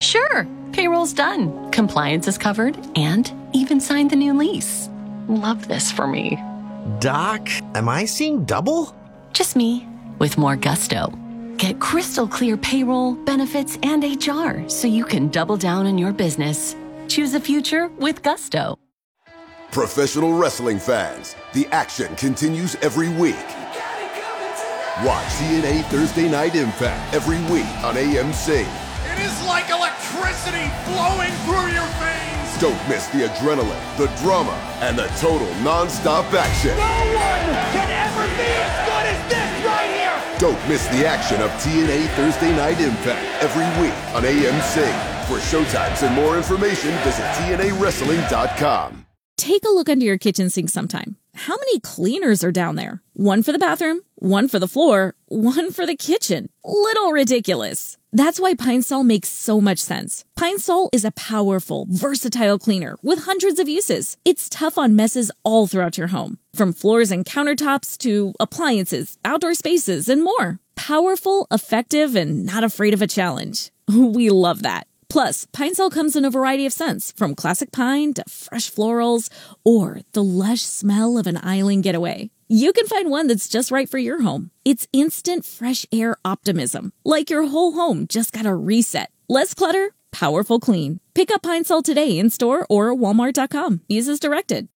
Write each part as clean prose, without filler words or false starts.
Sure, payroll's done, compliance is covered, and even signed the new lease. Love this for me. Doc, am I seeing double? Just me, with more gusto. Get crystal clear payroll, benefits, and HR so you can double down in your business. Choose a future with gusto. Professional wrestling fans, the action continues every week. Watch TNA Thursday Night Impact every week on AMC. It is like electricity flowing through your veins. Don't miss the adrenaline, the drama, and the total non-stop action. No one can ever be as good as this right here. Don't miss the action of TNA Thursday Night Impact every week on AMC. For showtimes and more information, visit TNAWrestling.com. Take a look under your kitchen sink sometime. How many cleaners are down there? One for the bathroom, one for the floor, one for the kitchen. Little ridiculous. That's why Pine Sol makes so much sense. Pine Sol is a powerful, versatile cleaner with hundreds of uses. It's tough on messes all throughout your home, from floors and countertops to appliances, outdoor spaces, and more. Powerful, effective, and not afraid of a challenge. We love that. Plus, Pine Sol comes in a variety of scents, from classic pine to fresh florals or the lush smell of an island getaway. You can find one that's just right for your home. It's instant fresh air optimism, like your whole home just got a reset. Less clutter, powerful clean. Pick up Pine Sol today in store or walmart.com. Use as directed.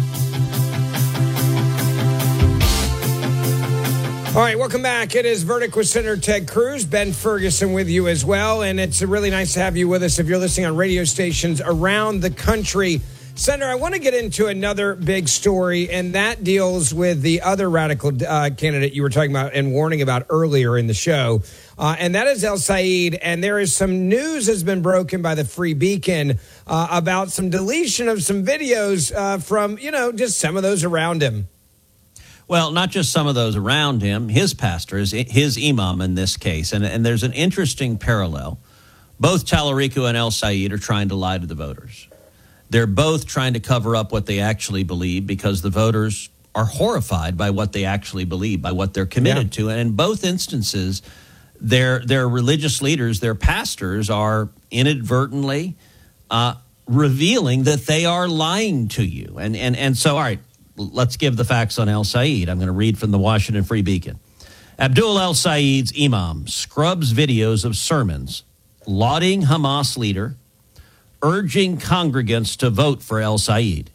All right, welcome back. It is Verdict with Senator Ted Cruz. Ben Ferguson with you as well. And it's really nice to have you with us if you're listening on radio stations around the country. Senator, I want to get into another big story, and that deals with the other radical candidate you were talking about and warning about earlier in the show. And that is El Sayed. And there is some news has been broken by the Free Beacon about some deletion of some videos from, just some of those around him. Well, not just some of those around him, his pastors, his imam in this case. And there's an interesting parallel. Both Tallarico and El Sayed are trying to lie to the voters. They're both trying to cover up what they actually believe because the voters are horrified by what they actually believe, by what they're committed to. And in both instances, their religious leaders, their pastors, are inadvertently revealing that they are lying to you. And so, all right. Let's give the facts on El Sayed. I'm going to read from the Washington Free Beacon. Abdul El Sayed's imam scrubs videos of sermons lauding Hamas leader, urging congregants to vote for El Sayed.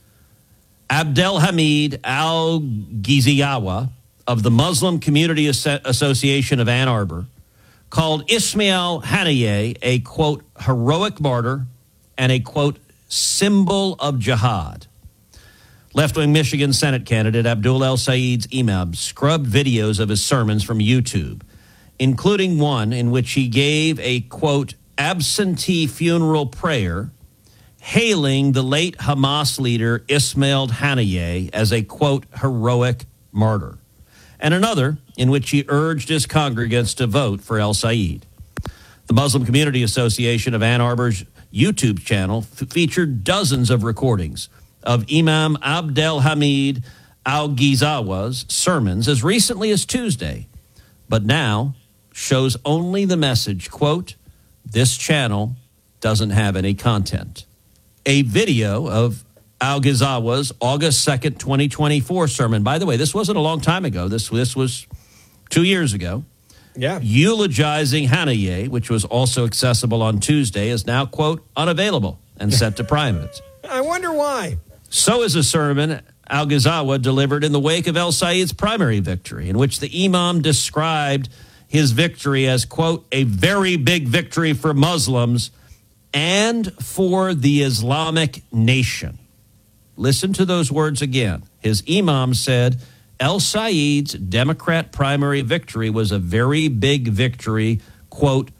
Abdelhamid Al-Ghiziawa of the Muslim Community Association of Ann Arbor called Ismail Haniyeh a, quote, heroic martyr and a, quote, symbol of jihad. Left-wing Michigan Senate candidate Abdul El Sayed's imam scrubbed videos of his sermons from YouTube, including one in which he gave a, quote, absentee funeral prayer hailing the late Hamas leader Ismail Haniyeh as a, quote, heroic martyr, and another in which he urged his congregants to vote for El Sayed. The Muslim Community Association of Ann Arbor's YouTube channel featured dozens of recordings of Imam Abdelhamid Al-Ghizawa's sermons as recently as Tuesday, but now shows only the message, quote, this channel doesn't have any content. A video of Al-Ghizawa's August 2nd, 2024 sermon. By the way, this wasn't a long time ago. This was 2 years ago. Yeah. Eulogizing Haniyeh, which was also accessible on Tuesday, is now, quote, unavailable and set to private. I wonder why. So is a sermon Al-Ghizawa delivered in the wake of El Sayed's primary victory, in which the imam described his victory as, quote, a very big victory for Muslims and for the Islamic nation. Listen to those words again. His imam said El Sayed's Democrat primary victory was a very big victory, quote,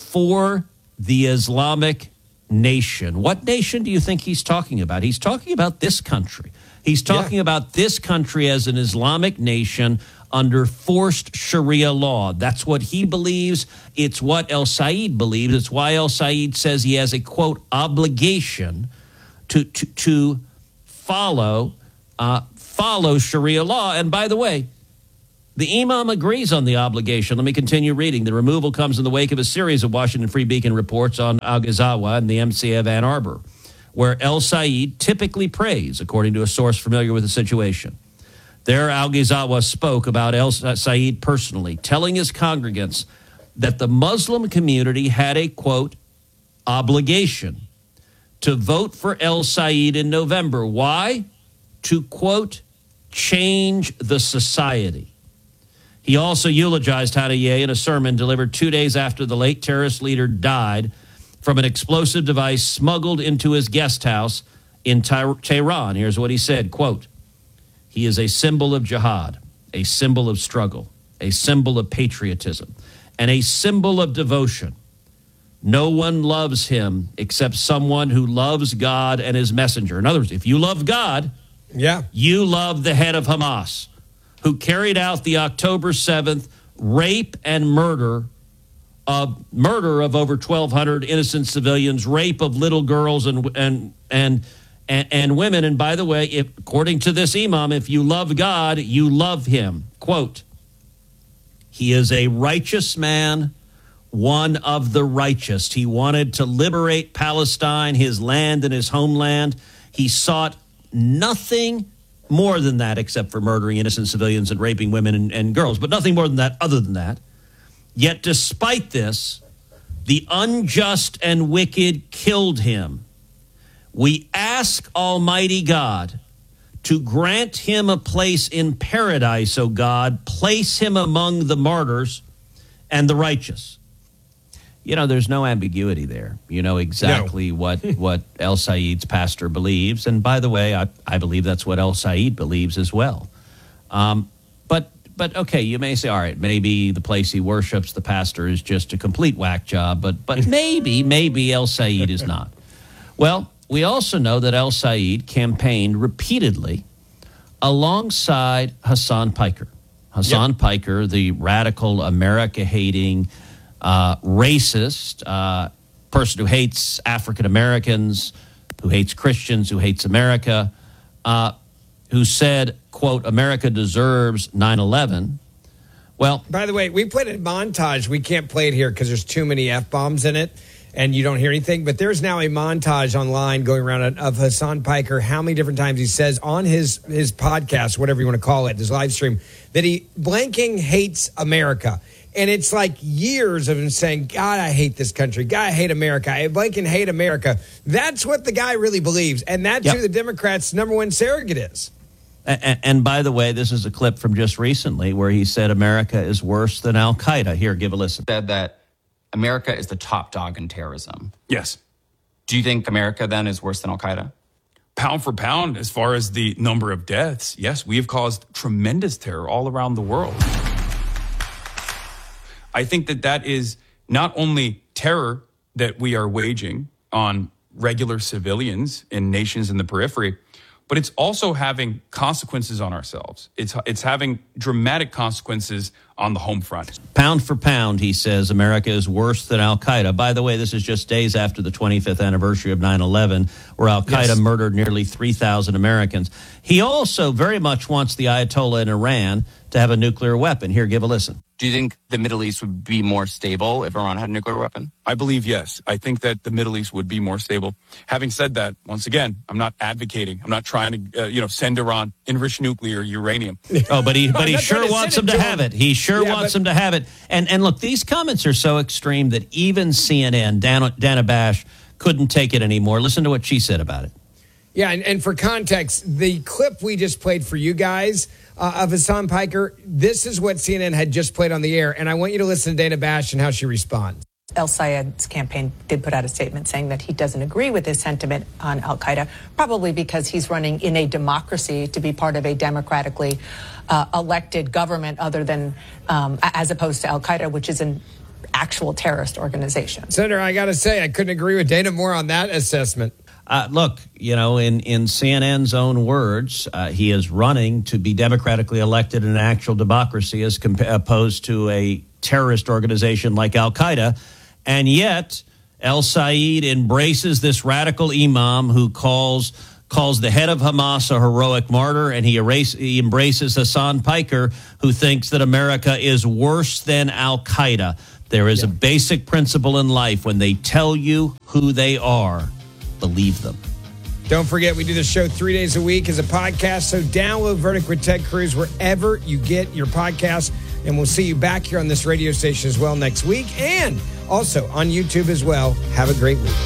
for the Islamic nation. What nation do you think he's talking about? He's talking about this country. He's talking about this country as an Islamic nation under forced Sharia law. That's what he believes. It's what El Sayed believes. It's why El Sayed says he has a, quote, obligation to follow Sharia law. And by the way, The imam agrees on the obligation. Let me continue reading. The removal comes in the wake of a series of Washington Free Beacon reports on Al-Ghazawa and the MCA of Ann Arbor, where El Sayed typically prays, according to a source familiar with the situation. There, Al-Ghazawa spoke about El Sayed personally, telling his congregants that the Muslim community had a, quote, obligation to vote for El Sayed in November. Why? To, quote, change the society. He also eulogized Haniyeh in a sermon delivered 2 days after the late terrorist leader died from an explosive device smuggled into his guest house in Tehran. Here's what he said, quote, he is a symbol of jihad, a symbol of struggle, a symbol of patriotism, and a symbol of devotion. No one loves him except someone who loves God and his messenger. In other words, if you love God, you love the head of Hamas, who carried out the October 7th rape and murder of over 1,200 innocent civilians, rape of little girls and women. And by the way, according to this imam, if you love God, you love him. Quote, he is a righteous man, one of the righteous. He wanted to liberate Palestine, his land and his homeland. He sought nothing more than that, except for murdering innocent civilians and raping women and girls, but nothing more than that, other than that. Yet despite this, the unjust and wicked killed him. We ask Almighty God to grant him a place in paradise, O God. Place him among the martyrs and the righteous. You know, there's no ambiguity there. You know exactly what El Sayed's pastor believes. And by the way, I believe that's what El Sayed believes as well. But okay, you may say, all right, maybe the place he worships, the pastor, is just a complete whack job. But maybe El Sayed is not. Well, we also know that El Sayed campaigned repeatedly alongside Hassan Piker. Hassan Piker, the radical, America-hating, racist person who hates African Americans, who hates Christians, who hates America, who said, quote, America deserves 9/11. Well, by the way, we played a montage. We can't play it here because there's too many F-bombs in it and you don't hear anything. But there's now a montage online going around of Hassan Piker, how many different times he says on his podcast, whatever you want to call it, his live stream, that he blanking hates America. And it's like years of him saying, God, I hate this country. God, I hate America. I blanking hate America. That's what the guy really believes. And that's who the Democrats' number one surrogate is. And by the way, this is a clip from just recently where he said America is worse than Al-Qaeda. Here, give a listen. Said that America is the top dog in terrorism. Yes. Do you think America then is worse than Al-Qaeda? Pound for pound, as far as the number of deaths, yes, we have caused tremendous terror all around the world. I think that is not only terror that we are waging on regular civilians in nations in the periphery, but it's also having consequences on ourselves. It's having dramatic consequences on the home front. Pound for pound, he says, America is worse than Al-Qaeda. By the way, this is just days after the 25th anniversary of 9/11, where Al-Qaeda murdered nearly 3,000 Americans. He also very much wants the Ayatollah in Iran to have a nuclear weapon. Here, give a listen. Do you think the Middle East would be more stable if Iran had a nuclear weapon? I believe yes. I think that the Middle East would be more stable. Having said that, once again, I'm not advocating. I'm not trying to, send Iran enriched nuclear uranium. Oh, but he sure wants them to have it. He sure wants them to have it. And look, these comments are so extreme that even CNN, Dana Bash, couldn't take it anymore. Listen to what she said about it. Yeah, and for context, the clip we just played for you guys of Hassan Piker, this is what CNN had just played on the air, and I want you to listen to Dana Bash and how she responds. El Sayed's campaign did put out a statement saying that he doesn't agree with his sentiment on Al-Qaeda, probably because he's running in a democracy to be part of a democratically elected government other than, as opposed to Al-Qaeda, which is an actual terrorist organization. Senator, I got to say, I couldn't agree with Dana more on that assessment. Look, in CNN's own words, he is running to be democratically elected in an actual democracy as opposed to a terrorist organization like Al-Qaeda. And yet, El Sayed embraces this radical imam who calls calls the head of Hamas a heroic martyr, and he embraces Hassan Piker, who thinks that America is worse than Al-Qaeda. There is a basic principle in life. When they tell you who they are, believe them. Don't forget, we do this show 3 days a week as a podcast, so download Verdict with Ted Cruz wherever you get your podcasts, and we'll see you back here on this radio station as well next week, and also on YouTube as well. Have a great week.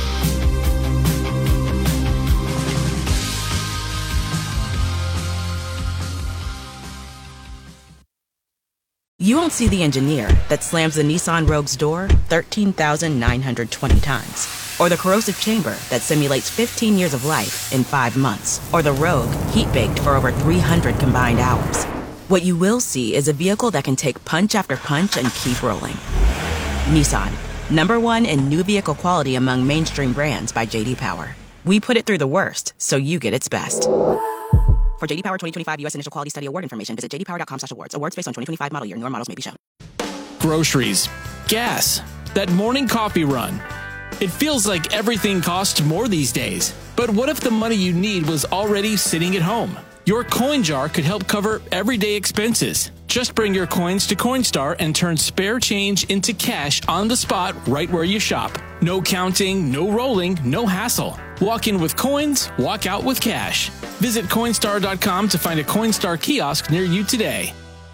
You won't see the engineer that slams the Nissan Rogue's door 13,920 times. Or the corrosive chamber that simulates 15 years of life in 5 months. Or the Rogue heat-baked for over 300 combined hours. What you will see is a vehicle that can take punch after punch and keep rolling. Nissan, #1 in new vehicle quality among mainstream brands by J.D. Power. We put it through the worst, so you get its best. For J.D. Power 2025 U.S. Initial Quality Study Award information, visit jdpower.com/awards. Awards based on 2025 model year. Newer models may be shown. Groceries, gas, that morning coffee run. It feels like everything costs more these days. But what if the money you need was already sitting at home? Your coin jar could help cover everyday expenses. Just bring your coins to Coinstar and turn spare change into cash on the spot right where you shop. No counting, no rolling, no hassle. Walk in with coins, walk out with cash. Visit Coinstar.com to find a Coinstar kiosk near you today.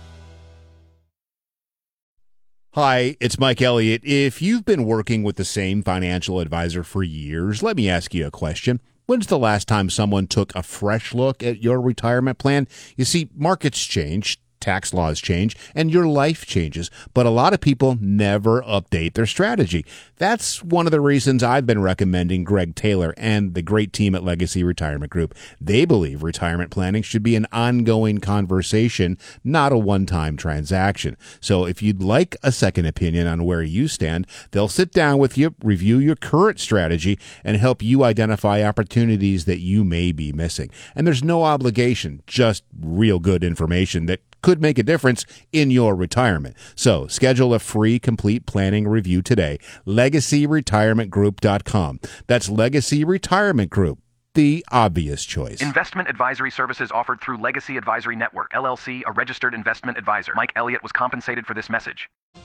Hi, it's Mike Elliott. If you've been working with the same financial advisor for years, let me ask you a question. When's the last time someone took a fresh look at your retirement plan? You see, markets change, tax laws change, and your life changes, but a lot of people never update their strategy. That's one of the reasons I've been recommending Greg Taylor and the great team at Legacy Retirement Group. They believe retirement planning should be an ongoing conversation, not a one-time transaction. So if you'd like a second opinion on where you stand, they'll sit down with you, review your current strategy, and help you identify opportunities that you may be missing. And there's no obligation, just real good information that could make a difference in your retirement. So schedule a free complete planning review today. LegacyRetirementGroup.com. That's Legacy Retirement Group, the obvious choice. Investment advisory services offered through Legacy Advisory Network, LLC, a registered investment advisor. Mike Elliott was compensated for this message.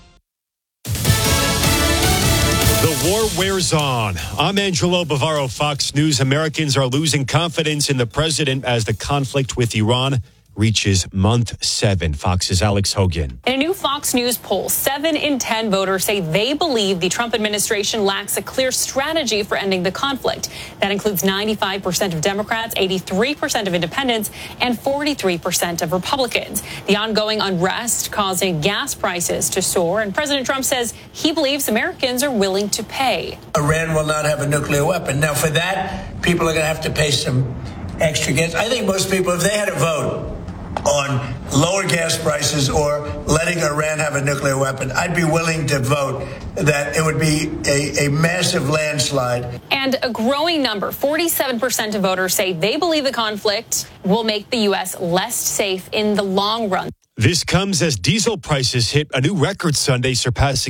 The war wears on. I'm Angelo Bavaro, Fox News. Americans are losing confidence in the president as the conflict with Iran reaches month 7. Fox's Alex Hogan. In a new Fox News poll, 7 in 10 voters say they believe the Trump administration lacks a clear strategy for ending the conflict. That includes 95% of Democrats, 83% of independents, and 43% of Republicans. The ongoing unrest causing gas prices to soar, and President Trump says he believes Americans are willing to pay. Iran will not have a nuclear weapon. Now, for that, people are going to have to pay some extra gas. I think most people, if they had a vote on lower gas prices or letting Iran have a nuclear weapon, I'd be willing to vote that it would be a massive landslide. And a growing number, 47% of voters say they believe the conflict will make the U.S. less safe in the long run. This comes as diesel prices hit a new record Sunday, surpassing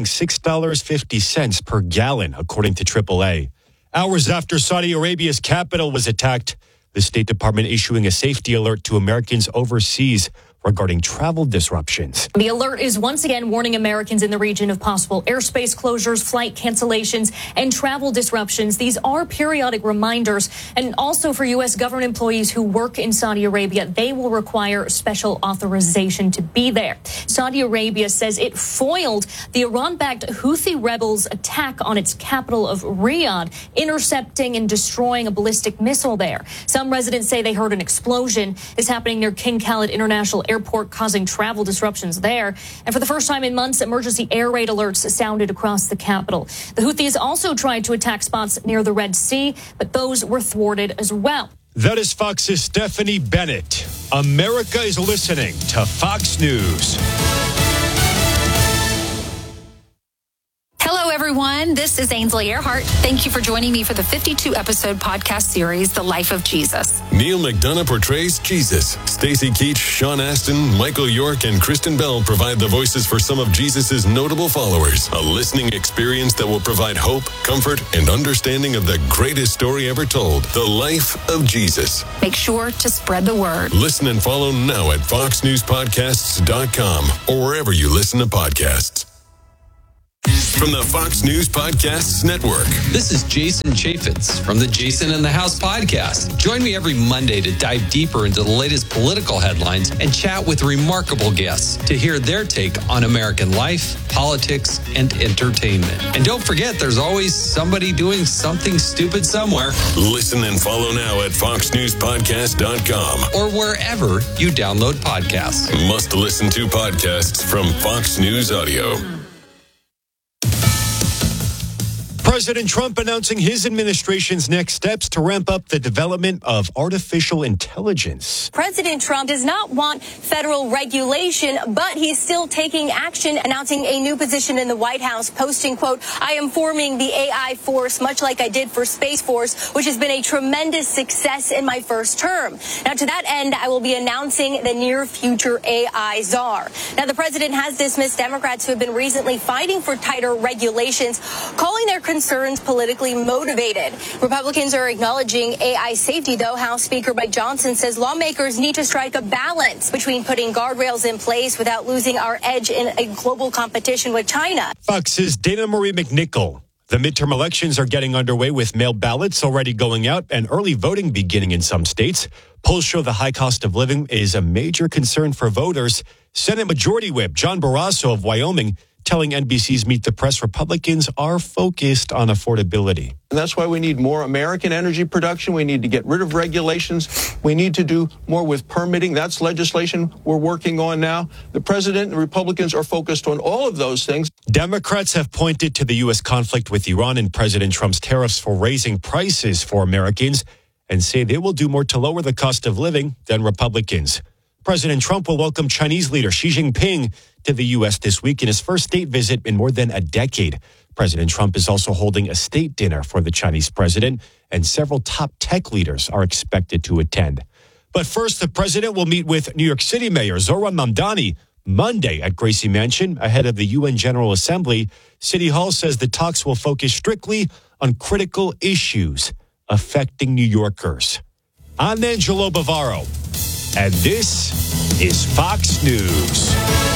$6.50 per gallon, according to AAA. Hours after Saudi Arabia's capital was attacked, the State Department issuing a safety alert to Americans overseas regarding travel disruptions. The alert is once again warning Americans in the region of possible airspace closures, flight cancellations, and travel disruptions. These are periodic reminders. And also for U.S. government employees who work in Saudi Arabia, they will require special authorization to be there. Saudi Arabia says it foiled the Iran-backed Houthi rebels' attack on its capital of Riyadh, intercepting and destroying a ballistic missile there. Some residents say they heard an explosion. It's happening near King Khalid International Airport, causing travel disruptions there. And for the first time in months, emergency air raid alerts sounded across the capital. The Houthis also tried to attack spots near the Red Sea, but those were thwarted as well. That is Fox's Stephanie Bennett. America is listening to Fox News. Hello, everyone. everyone. This is Ainsley Earhart. Thank you for joining me for the 52-episode podcast series, The Life of Jesus. Neil McDonough portrays Jesus. Stacey Keach, Sean Astin, Michael York, and Kristen Bell provide the voices for some of Jesus' notable followers. A listening experience that will provide hope, comfort, and understanding of the greatest story ever told, The Life of Jesus. Make sure to spread the word. Listen and follow now at foxnewspodcasts.com or wherever you listen to podcasts. From the Fox News Podcasts Network. This is Jason Chaffetz from the Jason in the House podcast. Join me every Monday to dive deeper into the latest political headlines and chat with remarkable guests to hear their take on American life, politics, and entertainment. And don't forget, there's always somebody doing something stupid somewhere. Listen and follow now at foxnewspodcast.com or wherever you download podcasts. Must listen to podcasts from Fox News Audio. President Trump announcing his administration's next steps to ramp up the development of artificial intelligence. President Trump does not want federal regulation, but he's still taking action, announcing a new position in the White House, posting, quote, "I am forming the AI force, much like I did for Space Force, which has been a tremendous success in my first term. Now, to that end, I will be announcing the near future AI czar." Now, the president has dismissed Democrats who have been recently fighting for tighter regulations, calling their concerns politically motivated. Republicans are acknowledging AI safety, though. House Speaker Mike Johnson says lawmakers need to strike a balance between putting guardrails in place without losing our edge in a global competition with China. Fox's Dana Marie McNichol. The midterm elections are getting underway with mail ballots already going out and early voting beginning in some states. Polls show the high cost of living is a major concern for voters. Senate Majority Whip John Barrasso of Wyoming telling NBC's Meet the Press Republicans are focused on affordability. And that's why we need more American energy production. We need to get rid of regulations. We need to do more with permitting. That's legislation we're working on now. The president and Republicans are focused on all of those things. Democrats have pointed to the U.S. conflict with Iran and President Trump's tariffs for raising prices for Americans and say they will do more to lower the cost of living than Republicans. President Trump will welcome Chinese leader Xi Jinping to the U.S. this week in his first state visit in more than a decade. President Trump is also holding a state dinner for the Chinese president, and several top tech leaders are expected to attend. But first, the president will meet with New York City Mayor Zohran Mamdani Monday at Gracie Mansion ahead of the UN General Assembly. City Hall says the talks will focus strictly on critical issues affecting New Yorkers. I'm Angelo Bavaro, and this is Fox News.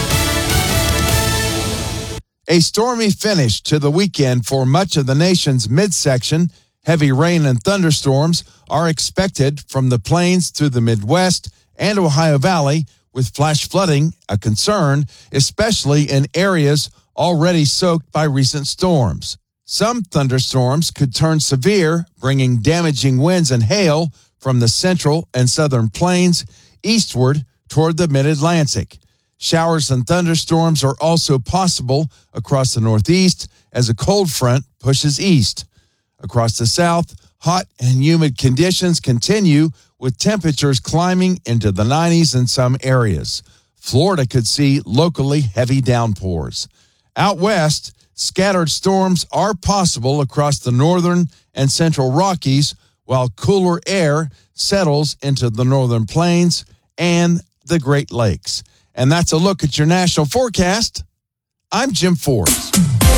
A stormy finish to the weekend for much of the nation's midsection. Heavy rain and thunderstorms are expected from the plains through the Midwest and Ohio Valley, with flash flooding a concern, especially in areas already soaked by recent storms. Some thunderstorms could turn severe, bringing damaging winds and hail from the central and southern plains eastward toward the mid-Atlantic. Showers and thunderstorms are also possible across the Northeast as a cold front pushes east. Across the South, hot and humid conditions continue with temperatures climbing into the 90s in some areas. Florida could see locally heavy downpours. Out west, scattered storms are possible across the northern and central Rockies, while cooler air settles into the northern plains and the Great Lakes. And that's a look at your national forecast. I'm Jim Forbes.